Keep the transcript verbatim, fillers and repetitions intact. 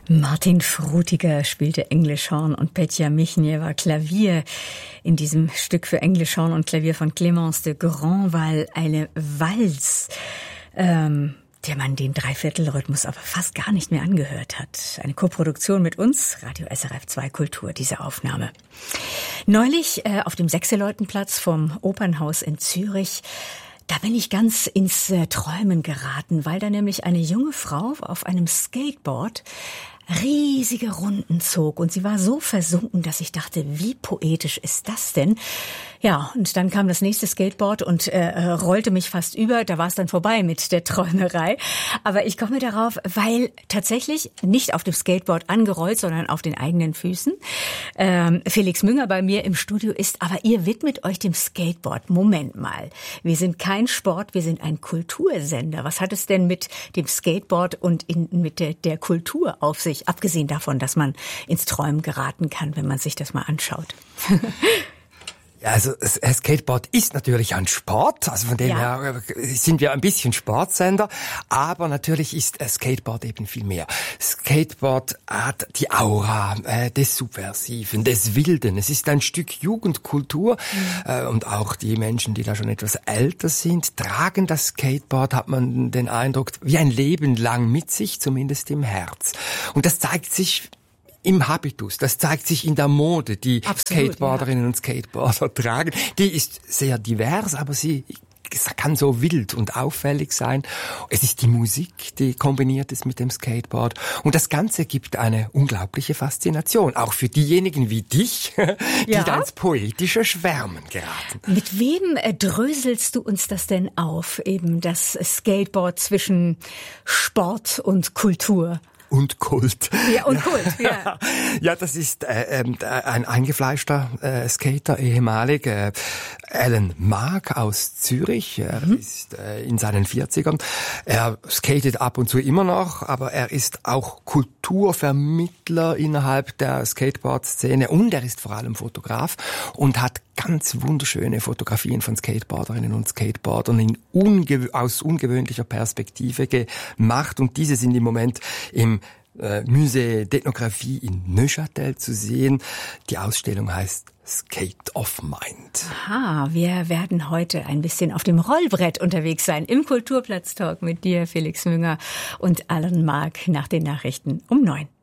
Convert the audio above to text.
Martin Frutiger spielte Englischhorn und Petja Michniewa Klavier in diesem Stück für Englischhorn und Klavier von Clémence de Grandval, eine Walz, ähm, der man den Dreiviertelrhythmus aber fast gar nicht mehr angehört hat. Eine Koproduktion mit uns, Radio S R F zwei Kultur, diese Aufnahme. Neulich äh, auf dem Sechseleutenplatz vom Opernhaus in Zürich, da bin ich ganz ins äh, Träumen geraten, weil da nämlich eine junge Frau auf einem Skateboard riesige Runden zog und sie war so versunken, dass ich dachte, wie poetisch ist das denn? Ja, und dann kam das nächste Skateboard und äh, rollte mich fast über. Da war es dann vorbei mit der Träumerei. Aber ich komme darauf, weil tatsächlich nicht auf dem Skateboard angerollt, sondern auf den eigenen Füßen ähm, Felix Münger bei mir im Studio ist. Aber ihr widmet euch dem Skateboard. Moment mal, wir sind kein Sport, wir sind ein Kultursender. Was hat es denn mit dem Skateboard und in, mit der, der Kultur auf sich? Abgesehen davon, dass man ins Träumen geraten kann, wenn man sich das mal anschaut. Ja, also Skateboard ist natürlich ein Sport, also von dem ja. her sind wir ein bisschen Sportsender, aber natürlich ist Skateboard eben viel mehr. Skateboard hat die Aura äh, des Subversiven, des Wilden. Es ist ein Stück Jugendkultur mhm. äh, und auch die Menschen, die da schon etwas älter sind, tragen das Skateboard, hat man den Eindruck, wie ein Leben lang mit sich, zumindest im Herz. Und das zeigt sich im Habitus, das zeigt sich in der Mode, die Absolut, Skateboarderinnen ja. und Skateboarder tragen. Die ist sehr divers, aber sie kann so wild und auffällig sein. Es ist die Musik, die kombiniert ist mit dem Skateboard. Und das Ganze gibt eine unglaubliche Faszination, auch für diejenigen wie dich, die ja. da ins poetische Schwärmen geraten. Mit wem dröselst du uns das denn auf, eben das Skateboard zwischen Sport und Kultur? Und Kult. Ja, und Kult, ja. Ja, das ist äh, äh, ein eingefleischter äh, Skater, ehemalig, äh, Alan Mark aus Zürich. Er mhm. ist äh, in seinen vierzigern. Er skatet ab und zu immer noch, aber er ist auch Kulturvermittler innerhalb der Skateboard-Szene und er ist vor allem Fotograf und hat ganz wunderschöne Fotografien von Skateboarderinnen und Skateboardern in unge- aus ungewöhnlicher Perspektive gemacht und diese sind im Moment im äh, Musée d'Ethnographie in Neuchâtel zu sehen. Die Ausstellung heißt Skate of Mind. Aha, wir werden heute ein bisschen auf dem Rollbrett unterwegs sein im Kulturplatz-Talk mit dir, Felix Münger und Alan Mark nach den Nachrichten um neun.